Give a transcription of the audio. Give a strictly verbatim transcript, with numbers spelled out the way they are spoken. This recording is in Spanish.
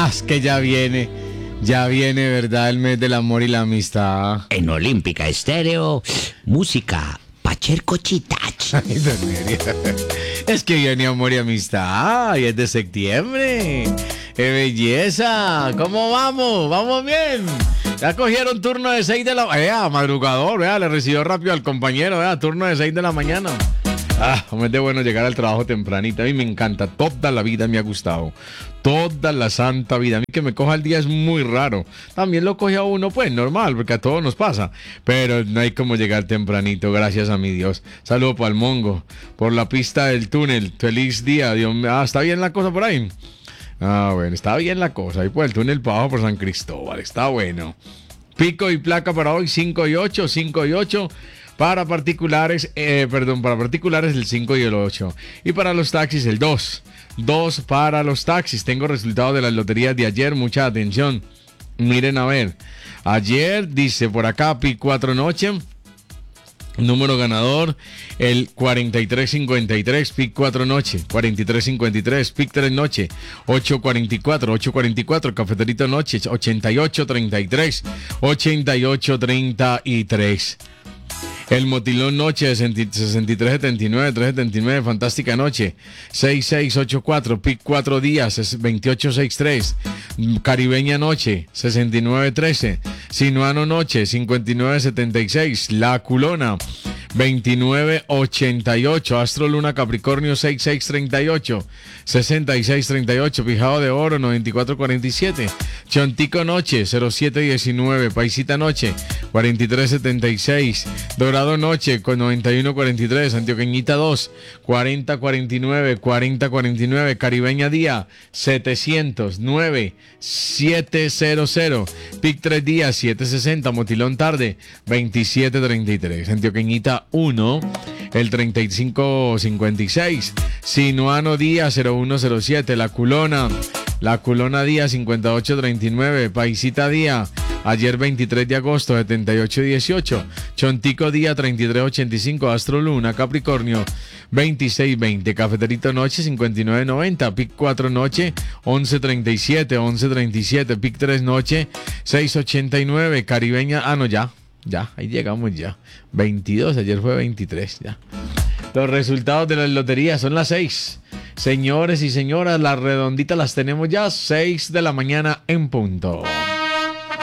Ah, es que ya viene, ya viene, ¿verdad? El mes del amor y la amistad. En Olímpica Estéreo, música Pacherco Chitach. Ay, don Nerio. Es que viene amor y amistad y es de septiembre. ¡Qué belleza! ¿Cómo vamos? ¿Vamos bien? Ya cogieron turno de seis de la... Vea, madrugador, vea, le recibió rápido al compañero, vea, turno de seis de la mañana. Ah, hombre, es de bueno llegar al trabajo tempranito. A mí me encanta, toda la vida me ha gustado. Toda la santa vida. A mí que me coja el día es muy raro. También lo coge a uno, pues, normal, porque a todos nos pasa. Pero no hay como llegar tempranito, gracias a mi Dios. Saludo para el Mongo, por la pista del túnel. Feliz día, Dios mío. Ah, ¿está bien la cosa por ahí? Ah, bueno, está bien la cosa. Ahí por el túnel para abajo por San Cristóbal. Está bueno. Pico y placa para hoy, cinco y ocho, cinco y ocho. Para particulares, eh, perdón, para particulares el cinco y el ocho. Y para los taxis el dos. dos para los taxis. Tengo resultados de las loterías de ayer. Mucha atención. Miren a ver. Ayer dice por acá, P cuatro noche. Número ganador, el cuarenta y tres cincuenta y tres, P cuatro noche, cuarenta y tres cincuenta y tres, P tres noche, ocho cuarenta y cuatro, ocho cuarenta y cuatro, Cafeterito noche, ochenta y ocho treinta y tres, ochenta y ocho treinta y tres. El motilón noche, sesenta y tres setenta y nueve, tres setenta y nueve, Fantástica noche, sesenta y seis ochenta y cuatro, P cuatro días, veintiocho sesenta y tres, Caribeña noche, sesenta y nueve trece, Sinuano noche, cincuenta y nueve setenta y seis, La Culona, veintinueve ochenta y ocho, Astro Luna Capricornio, sesenta y seis treinta y ocho, sesenta y seis treinta y ocho, Pijado de Oro, noventa y cuatro cuarenta y siete, Chontico noche, cero siete diecinueve, Paisita noche, cuarenta y tres setenta y seis, Dorado noche, con noventa y uno cuarenta y tres, Antioqueñita dos, cuarenta cuarenta y nueve, cuarenta cuarenta y nueve, Caribeña día, setecientos nueve, setecientos, Pic tres días, setecientos sesenta, Motilón tarde, veintisiete treinta y tres, Antioqueñita uno, el treinta y cinco cincuenta y seis, Sinuano día, cero uno cero siete, La Culona, La Culona día, cincuenta y ocho treinta y nueve, Paisita día, ayer veintitrés de agosto, setenta y ocho dieciocho, Chontico día, treinta y tres ochenta y cinco, Astro Luna Capricornio, veintiséis veinte, Cafeterito noche, cincuenta y nueve noventa, Pic cuatro noche, once treinta y siete, once treinta y siete, Pic tres noche, seis ochenta y nueve, Caribeña, ah no, ya, ya, ahí llegamos ya, veintidós, ayer fue veintitrés, ya. Los resultados de las loterías son las seis. Señores y señoras, las redonditas las tenemos ya, seis de la mañana en punto.